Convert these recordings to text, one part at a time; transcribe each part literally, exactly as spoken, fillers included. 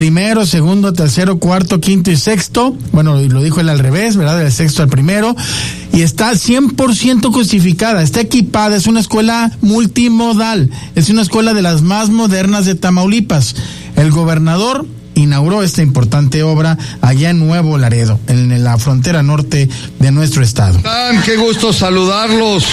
primero, segundo, tercero, cuarto, quinto y sexto. Bueno, lo dijo él al revés, ¿verdad? Del sexto al primero. Y está cien por ciento cosificada, está equipada, es una escuela multimodal, es una escuela de las más modernas de Tamaulipas. El gobernador inauguró esta importante obra allá en Nuevo Laredo, en la frontera norte de nuestro estado. Qué gusto saludarlos.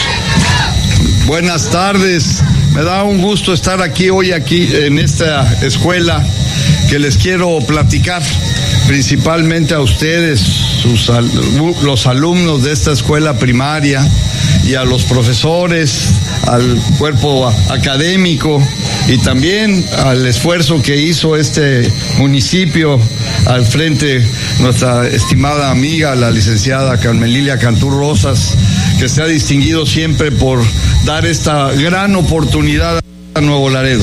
Buenas tardes. Me da un gusto estar aquí hoy aquí en esta escuela que les quiero platicar, principalmente a ustedes, sus, los alumnos de esta escuela primaria, y a los profesores, al cuerpo académico y también al esfuerzo que hizo este municipio al frente nuestra estimada amiga, la licenciada Carmen Lilia Cantú Rosas, que se ha distinguido siempre por dar esta gran oportunidad a Nuevo Laredo.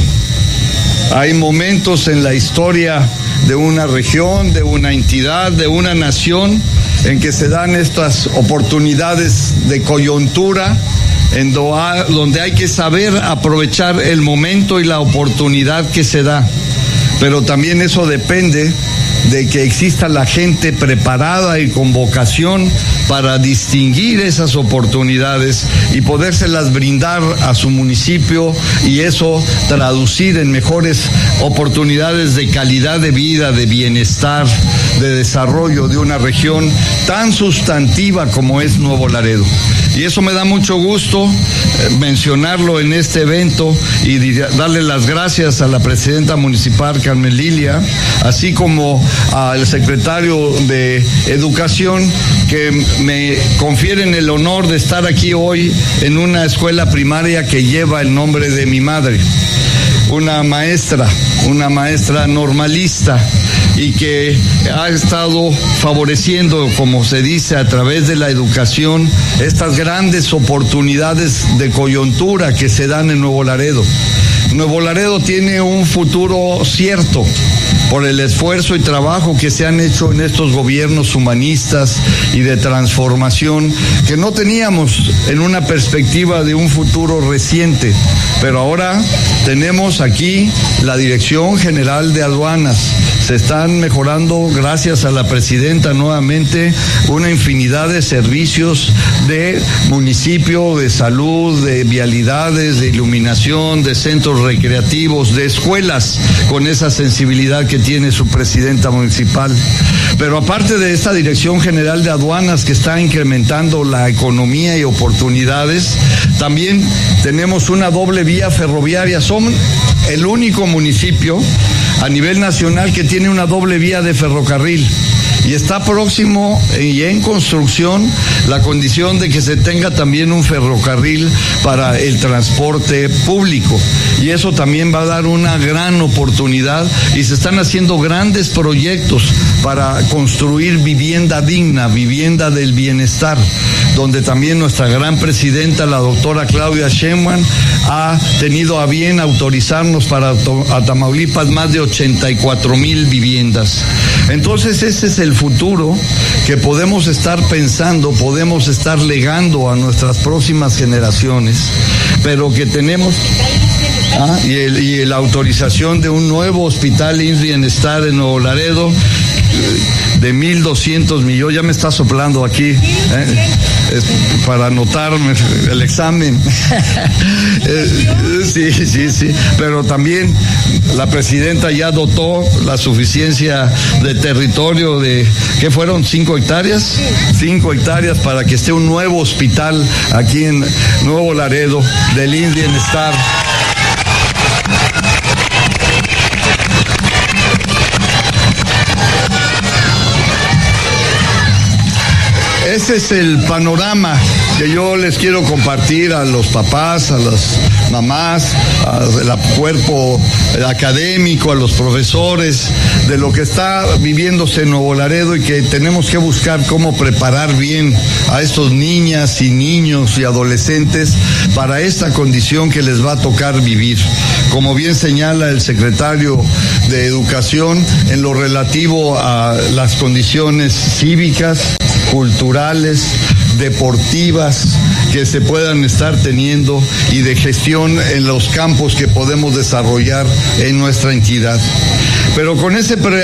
Hay momentos en la historia de una región, de una entidad, de una nación, en que se dan estas oportunidades de coyuntura, en donde hay que saber aprovechar el momento y la oportunidad que se da. Pero también eso depende de que exista la gente preparada y con vocación para distinguir esas oportunidades y podérselas brindar a su municipio, y eso traducir en mejores oportunidades de calidad de vida, de bienestar, de desarrollo de una región tan sustantiva como es Nuevo Laredo. Y eso me da mucho gusto eh, mencionarlo en este evento y darle las gracias a la presidenta municipal Carmen Lilia, así como al secretario de Educación, que me confieren el honor de estar aquí hoy en una escuela primaria que lleva el nombre de mi madre, una maestra, una maestra normalista, y que ha estado favoreciendo, como se dice, a través de la educación, estas grandes oportunidades de coyuntura que se dan en Nuevo Laredo. Nuevo Laredo tiene un futuro cierto por el esfuerzo y trabajo que se han hecho en estos gobiernos humanistas y de transformación que no teníamos en una perspectiva de un futuro reciente, pero ahora tenemos aquí la Dirección General de Aduanas. Se están mejorando, gracias a la presidenta nuevamente, una infinidad de servicios de municipio, de salud, de vialidades, de iluminación, de centros recreativos, de escuelas, con esa sensibilidad que tiene su presidenta municipal. Pero aparte de esta Dirección General de Aduanas que está incrementando la economía y oportunidades, también tenemos una doble vía ferroviaria. Son el único municipio a nivel nacional que tiene una doble vía de ferrocarril, y está próximo y en construcción la condición de que se tenga también un ferrocarril para el transporte público, y eso también va a dar una gran oportunidad, y se están haciendo grandes proyectos para construir vivienda digna, vivienda del bienestar, donde también nuestra gran presidenta, la doctora Claudia Sheinbaum, ha tenido a bien autorizarnos para a Tamaulipas más de ochenta y cuatro mil viviendas. Entonces ese es el futuro que podemos estar pensando, podemos estar legando a nuestras próximas generaciones, pero que tenemos ah, y, el, y la autorización de un nuevo hospital I M S S Bienestar en Nuevo Laredo de mil doscientos millones, ya me está soplando aquí, ¿eh? Es para anotarme el examen. Sí, sí, sí, pero también la presidenta ya dotó la suficiencia de territorio de, ¿qué fueron? ¿Cinco hectáreas? Cinco hectáreas para que esté un nuevo hospital aquí en Nuevo Laredo del I M S S Bienestar. Ese es el panorama que yo les quiero compartir a los papás, a las mamás, al cuerpo académico, a los profesores, de lo que está viviéndose en Nuevo Laredo, y que tenemos que buscar cómo preparar bien a estos niñas y niños y adolescentes para esta condición que les va a tocar vivir. Como bien señala el secretario de Educación, en lo relativo a las condiciones cívicas, culturales, deportivas que se puedan estar teniendo y de gestión en los campos que podemos desarrollar en nuestra entidad. Pero con ese pre